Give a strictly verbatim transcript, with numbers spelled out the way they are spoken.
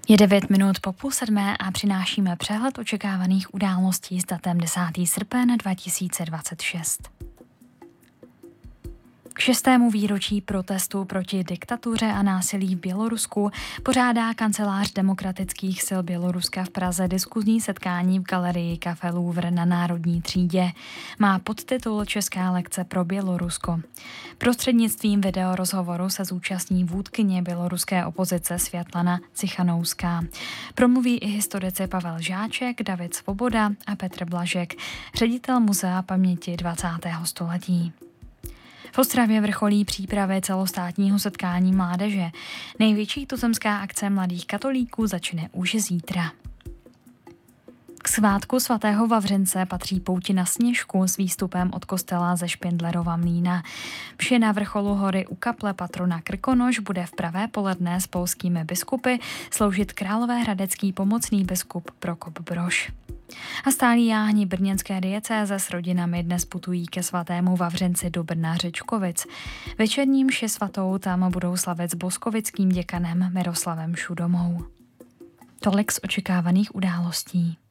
Je devět minut po půl sedmé a přinášíme přehled očekávaných událostí s datem desátého srpna dva tisíce dvacet šest. K šestému výročí protestu proti diktatuře a násilí v Bělorusku pořádá kancelář demokratických sil Běloruska v Praze diskuzní setkání v galerii Café Louvre na Národní třídě. Má podtitul Česká lekce pro Bělorusko. Prostřednictvím videorozhovoru se zúčastní vůdkyně běloruské opozice Světlana Cichanouská. Promluví i historici Pavel Žáček, David Svoboda a Petr Blažek, ředitel Muzea paměti dvacátého století. V Ostravě vrcholí přípravy celostátního setkání mládeže. Největší tuzemská akce mladých katolíků začne už zítra. K svátku svatého Vavřince patří pouť na Sněžku s výstupem od kostela ze Špindlerova mlýna. Vše na vrcholu hory u kaple patrona Krkonoš bude v pravé poledne s polskými biskupy sloužit královéhradecký pomocný biskup Prokop Brož. A stálí jáhni brněnské diecéze s rodinami dnes putují ke svatému Vavřinci do Brna Řečkovic. Večerní mši svatou tam budou slavit s boskovickým děkanem Miroslavem Šudomou. Tolik z očekávaných událostí.